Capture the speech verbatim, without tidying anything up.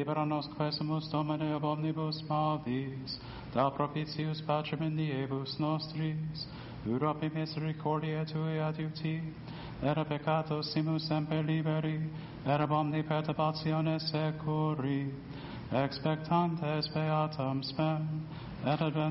libera nos quesumus Domine ob omnibus malis, da propitius pacem in diebus nostris, uropi misericordiae Tui adiuti, era peccatos simus semper liberi, era omni perturbationes securi, expectantes beatam spem, et adventus